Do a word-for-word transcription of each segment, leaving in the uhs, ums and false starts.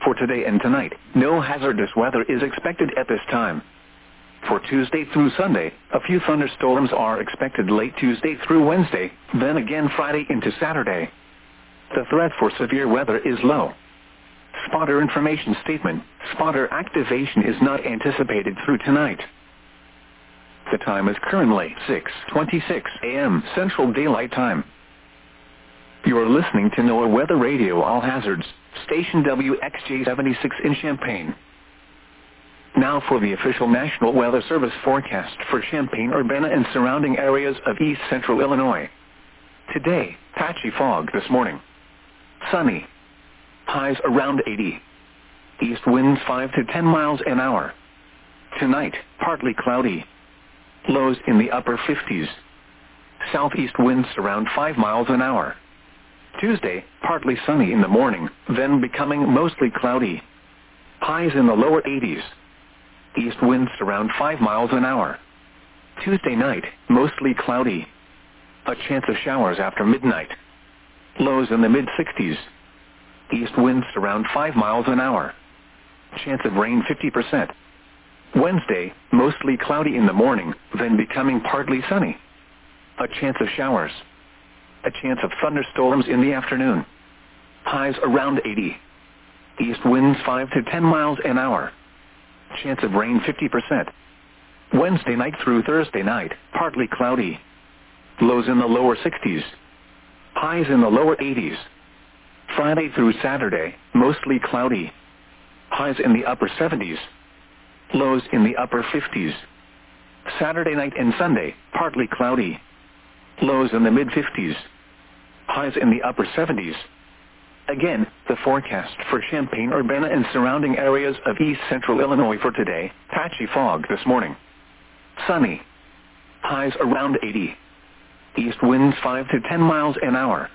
For today and tonight, no hazardous weather is expected at this time. For Tuesday through Sunday, a few thunderstorms are expected late Tuesday through Wednesday, then again Friday into Saturday. The threat for severe weather is low. Spotter information statement. Spotter activation is not anticipated through tonight. The time is currently six twenty-six a m Central Daylight Time. You are listening to NOAA Weather Radio All Hazards, station W X J seventy-six in Champaign. Now for the official National Weather Service forecast for Champaign-Urbana and surrounding areas of east central Illinois. Today, patchy fog this morning. Sunny. Highs around eighty. East winds five to ten miles an hour. Tonight, partly cloudy. Lows in the upper fifties. Southeast winds around five miles an hour. Tuesday, partly sunny in the morning, then becoming mostly cloudy. Highs in the lower eighties. East winds around five miles an hour. Tuesday night, mostly cloudy. A chance of showers after midnight. Lows in the mid-sixties. East winds around five miles an hour. Chance of rain fifty percent. Wednesday, mostly cloudy in the morning, then becoming partly sunny. A chance of showers. A chance of thunderstorms in the afternoon. Highs around eighty. East winds five to ten miles an hour. Chance of rain fifty percent. Wednesday night through Thursday night, partly cloudy. Lows in the lower sixties. Highs in the lower eighties. Friday through Saturday, mostly cloudy. Highs in the upper seventies. Lows in the upper fifties. Saturday night and Sunday, partly cloudy. Lows in the mid-fifties. Highs in the upper seventies. Again, the forecast for Champaign-Urbana and surrounding areas of east central Illinois for today, patchy fog this morning. Sunny. Highs around eighty. East winds five to ten miles an hour.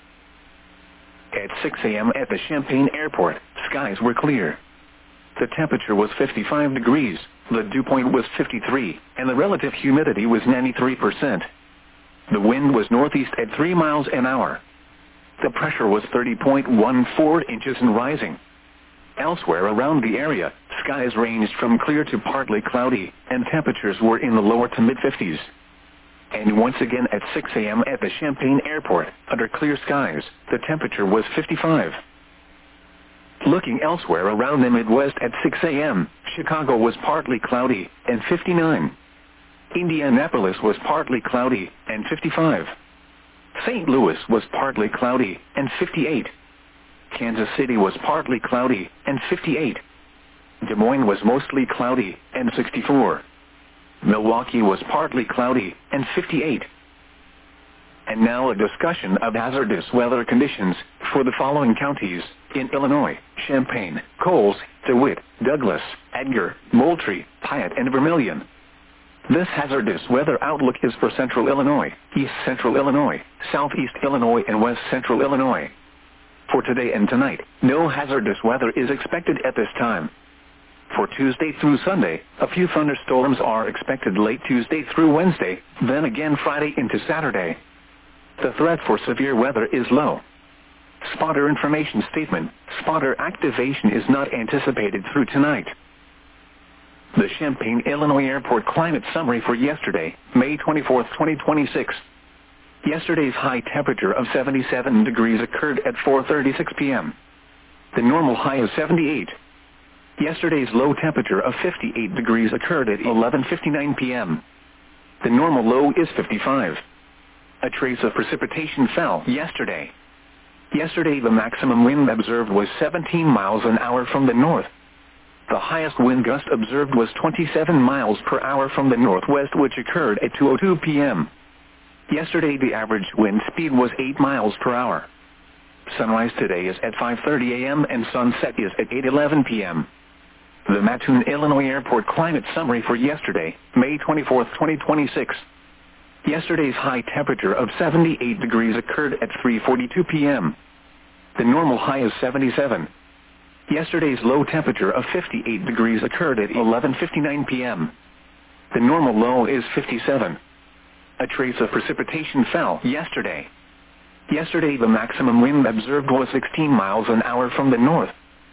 At six a m at the Champaign Airport, skies were clear. The temperature was fifty-five degrees, the dew point was fifty-three, and the relative humidity was ninety-three percent. The wind was northeast at three miles an hour. The pressure was thirty point one four inches and rising. Elsewhere around the area, skies ranged from clear to partly cloudy, and temperatures were in the lower to mid-fifties. And once again at six a m at the Champaign Airport, under clear skies, the temperature was fifty-five. Looking elsewhere around the Midwest at six a m, Chicago was partly cloudy, and fifty-nine. Indianapolis was partly cloudy, and fifty-five. Saint Louis was partly cloudy, and fifty-eight. Kansas City was partly cloudy, and fifty-eight. Des Moines was mostly cloudy, and sixty-four. Milwaukee was partly cloudy, and fifty-eight. And now a discussion of hazardous weather conditions for the following counties in Illinois: Champaign, Coles, DeWitt, Douglas, Edgar, Moultrie, Piatt, and Vermilion. This hazardous weather outlook is for central Illinois, east central Illinois, southeast Illinois, and west central Illinois. For today and tonight, no hazardous weather is expected at this time. For Tuesday through Sunday, a few thunderstorms are expected late Tuesday through Wednesday, then again Friday into Saturday. The threat for severe weather is low. Spotter information statement. Spotter activation is not anticipated through tonight. The Champaign, Illinois Airport climate summary for yesterday, May twenty-fourth, twenty twenty-six. Yesterday's high temperature of seventy-seven degrees occurred at four thirty-six p m The normal high is seventy-eight. Yesterday's low temperature of fifty-eight degrees occurred at eleven fifty-nine p m The normal low is fifty-five. A trace of precipitation fell yesterday. Yesterday the maximum wind observed was seventeen miles an hour from the north. The highest wind gust observed was twenty-seven miles per hour from the northwest, which occurred at two oh two p m Yesterday the average wind speed was eight miles per hour. Sunrise today is at five thirty a m and sunset is at eight eleven p m The Mattoon, Illinois Airport climate summary for yesterday, May twenty-fourth, twenty twenty-six. Yesterday's high temperature of seventy-eight degrees occurred at three forty-two p m The normal high is seventy-seven. Yesterday's low temperature of fifty-eight degrees occurred at eleven fifty-nine p m The normal low is fifty-seven. A trace of precipitation fell yesterday. Yesterday the maximum wind observed was sixteen miles an hour from the north.